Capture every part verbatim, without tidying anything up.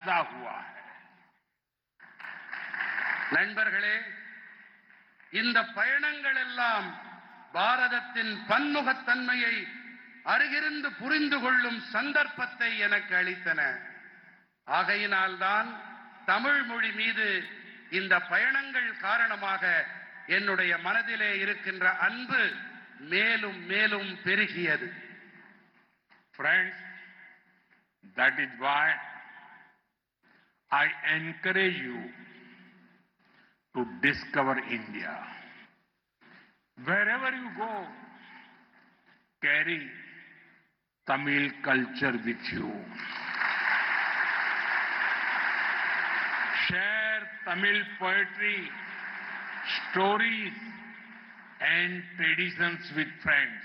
वादा हुआ है। நண்பர்களே, இந்த பயணங்கள் எல்லாம் பாரதத்தின் பன்முகத்தன்மையை அருகிருந்து புரிந்து கொள்ளும் சந்தர்ப்பத்தை எனக்கு அளித்தன. ஆகையினால்தான் தமிழ் மொழி மீது இந்த பயணங்கள் காரணமாக என்னுடைய மனதிலே இருக்கின்ற அன்பு மேலும் மேலும் பெருகியது. Friends, that is why I encourage you to discover India. Wherever you go, carry Tamil culture with you. Share Tamil poetry, stories, and traditions with friends.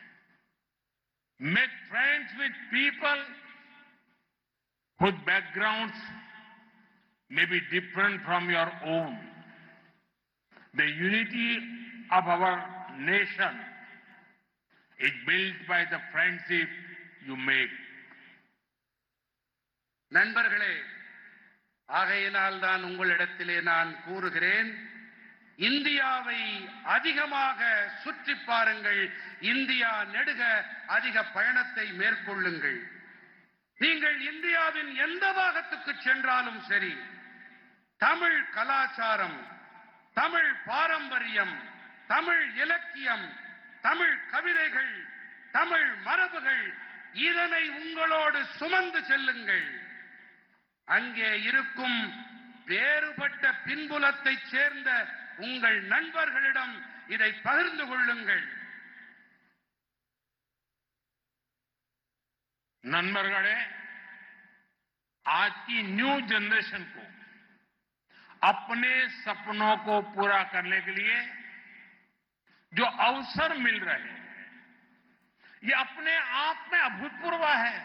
Make friends with people whose backgrounds may be different from your own. The unity of our nation is built by the friendship you make. நண்பர்களே, ஆகையினால் தான் உங்களிடத்திலே நான் கூறுகிறேன், இந்தியாவை அதிகமாக சுற்றி பாருங்கள், இந்தியா நெடுக அதிக பயணத்தை மேற்கொள்ளுங்கள். நீங்கள் இந்தியாவின் எந்த பாகத்துக்கு சென்றாலும் சரி, தமிழ் கலாச்சாரம், தமிழ் பாரம்பரியம், தமிழ் இலக்கியம், தமிழ் கவிதைகள், தமிழ் மரபுகள், இதனை உங்களோடு சுமந்து செல்லுங்கள். அங்கே இருக்கும் வேறுபட்ட பின்புலத்தைச் சேர்ந்த உங்கள் நண்பர்களிடம் இதை பகிர்ந்து கொள்ளுங்கள். नन्बरगढ़े आज की न्यू जनरेशन को अपने सपनों को पूरा करने के लिए जो अवसर मिल रहे हैं, ये अपने आप में अभूतपूर्व है.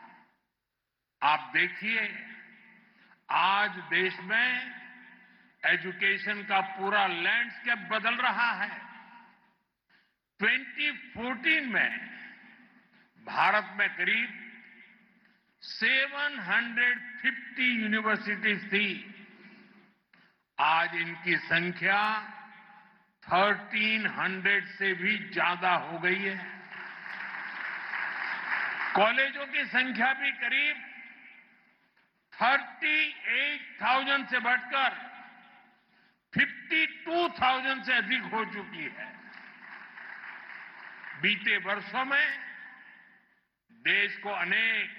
आप देखिए, आज देश में एजुकेशन का पूरा लैंडस्केप बदल रहा है. दो हज़ार चौदह में भारत में करीब सात सौ पचास यूनिवर्सिटीज थी. आज इनकी संख्या तेरह सौ से भी ज्यादा हो गई है. कॉलेजों की संख्या भी करीब अड़तीस हज़ार से बढ़कर बावन हज़ार से अधिक हो चुकी है. बीते वर्षों में देश को अनेक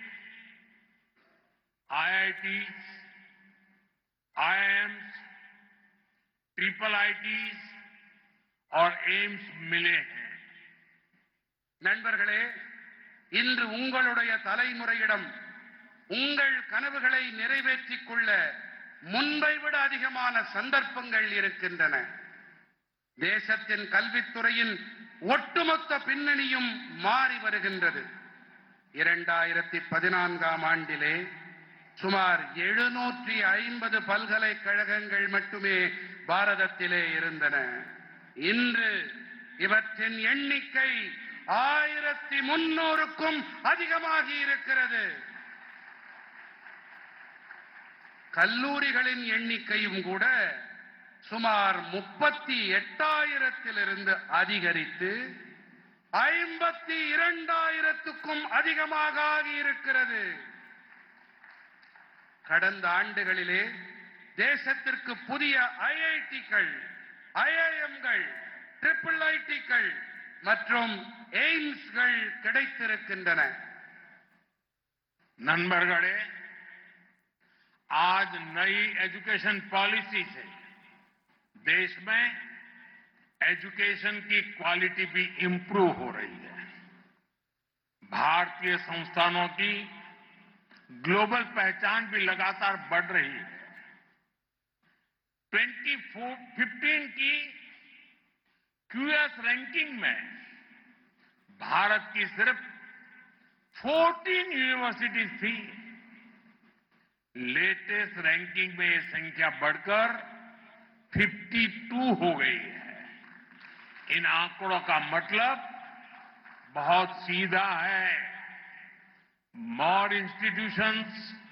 आईआईटीज, आईआईएम्स, ट्रिपल आईटीज और एम्स मिले हैं. நண்பர்களே, இன்று உங்களுடைய தலைமுறையிடம் உங்கள் கனவுகளை நிறைவேற்றிக் கொள்ள முன்பை விட அதிகமான சந்தர்ப்பங்கள் இருக்கின்றன. தேசத்தின் கல்வித்துறையின் ஒட்டுமொத்த பின்னணியும் மாறி வருகின்றது. இரண்டாயிரத்தி பதினான்காம் ஆண்டிலே சுமார் எழுநூற்றி ஐம்பது பல்கலைக்கழகங்கள் மட்டுமே பாரதத்திலே இருந்தன. இன்று இவற்றின் எண்ணிக்கை ஆயிரத்தி முன்னூறுக்கும் அதிகமாகி இருக்கிறது. கல்லூரிகளின் எண்ணிக்கையும் கூட சுமார் முப்பத்தி எட்டாயிரத்திலிருந்து அதிகரித்து ஐம்பத்தி இரண்டாயிரத்துக்கும் அதிகமாக ஆகியிருக்கிறது. கடந்த ஆண்டுகளிலே தேசத்திற்கு புதிய ஐஐடிக்கள், ஐஐஎம்கள், ட்ரிபிள் ஐடிக்கள் மற்றும் எய்ம்ஸ்கள் கிடைத்திருக்கின்றன. नन्बरगढ़े आज नई एजुकेशन पॉलिसी से देश में एजुकेशन की क्वालिटी भी इंप्रूव हो रही है. भारतीय संस्थानों की ग्लोबल पहचान भी लगातार बढ़ रही है. दो हज़ार पंद्रह की क्यूएस रैंकिंग में भारत की सिर्फ चौदह यूनिवर्सिटीज थी. लेटेस्ट रैंकिंग में ये संख्या बढ़कर बावन हो गई है. इन आंकड़ों का मतलब बहुत सीधा है. मोर इंस्टीट्यूशंस